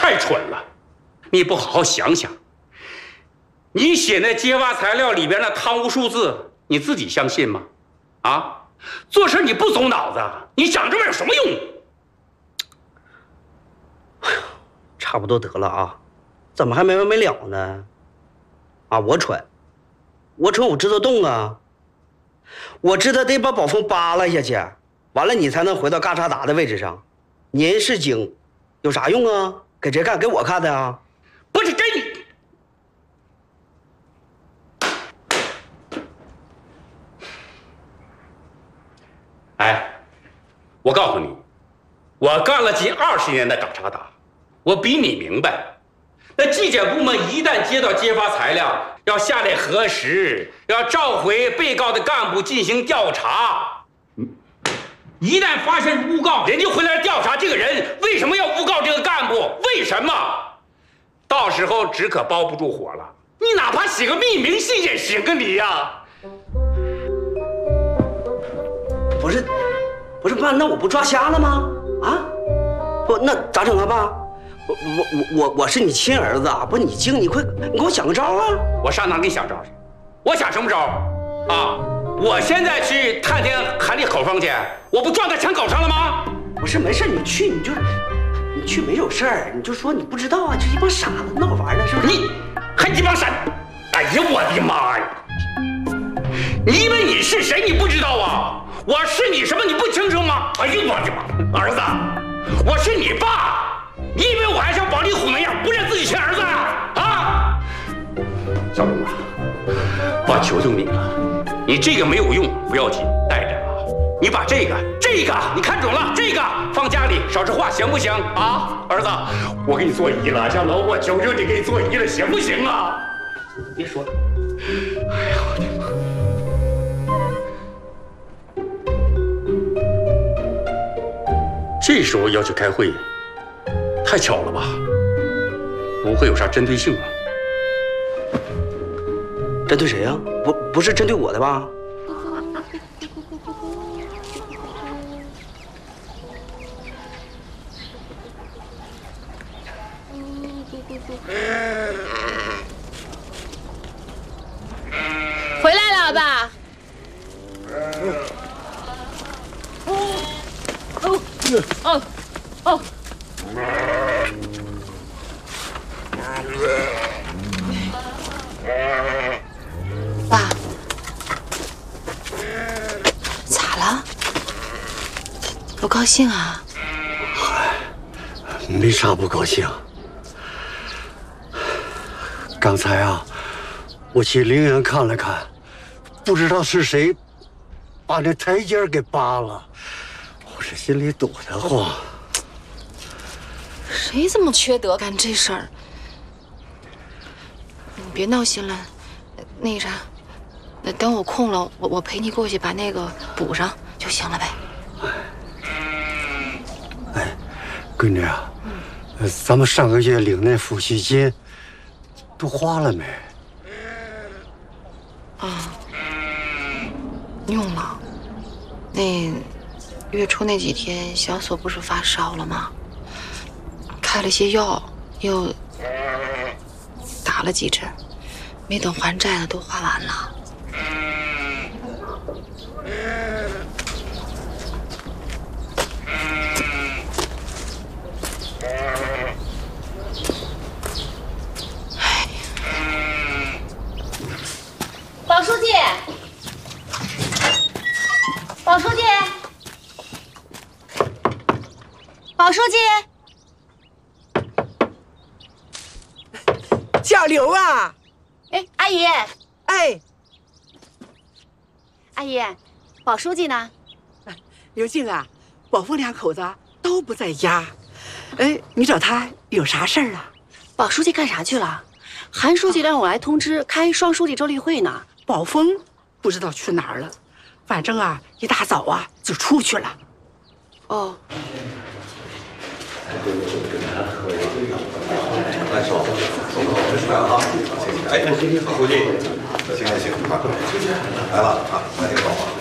太蠢了！你不好好想想，你写那揭发材料里边的贪污数字，你自己相信吗？啊，做事你不走脑子，你想这玩意有什么用？ 哎呀，差不多得了啊，怎么还没完没了呢？啊，我蠢，我知道动啊，我知道得把宝凤扒拉下去，完了你才能回到嘎查达的位置上。您是警，有啥用啊？给谁看？给我看的啊？ 不是给你。哎，我告诉你，我干了近20年的嘎查达，我比你明白。那纪检部门一旦接到揭发材料，要下来核实，要召回被告的干部进行调查。一旦发现诬告，人就会来调查这个人为什么要诬告这个干部，为什么？到时候只可包不住火了。你哪怕写个匿名信也行啊，你呀！ 不是爸，那我不抓瞎了吗？啊，不，那咋整啊，爸？我是你亲儿子啊，不，你精，你给我想个招啊！ 我上哪给你想招去？我想什么招？啊！我现在去探听韩丽口风去，我不撞他墙口上了吗？ 不是，没事，你去没有事儿，你就说你不知道啊，就一帮傻子闹玩呢，是不是？ 你还一帮傻子！哎呀，我的妈呀！你以为你是谁？你不知道啊？我是你什么？你不清楚吗？哎呀，我的妈！儿子，我是你爸，你以为我还像王力虎那样不认自己亲儿子啊？小龙啊，爸求求你了，你这个没有用不要紧，带着啊。你把这个你看准了，这个放家里少说话，行不行啊？儿子，我给你做姨了，小龙，我求求你给你做姨了，行不行啊？别说了。哎呀，我的妈！这时候要去开会，太巧了吧？不会有啥针对性啊？ 针对谁呀？不是针对我的吧？ 回来了，爸。哦。爸，咋了？不高兴啊？ 嗨，没啥不高兴。刚才啊，我去陵园看了看，不知道是谁把那台阶给扒了，我这心里堵得慌。 谁这么缺德干这事儿？你别闹心了，那啥，等我空了，我陪你过去把那个补上就行了呗。 哎，闺女啊，咱们上个月领那抚恤金都花了没？ 啊，用了。那月初那几天，小锁不是发烧了吗？开了些药，又打了几针，没等还债的都花完了。 宝书记，宝书记，宝书记。 小刘啊， 哎，阿姨， 哎， 阿姨，宝书记呢？ 刘静啊，宝凤两口子都不在家。哎，你找他有啥事儿啊？ 宝书记干啥去了？韩书记让我来通知开双书记周例会呢。 宝凤不知道去哪儿了，反正啊，一大早啊就出去了。 哦。 来，稍等，啊，哎，书记，行，来了啊，那挺好啊。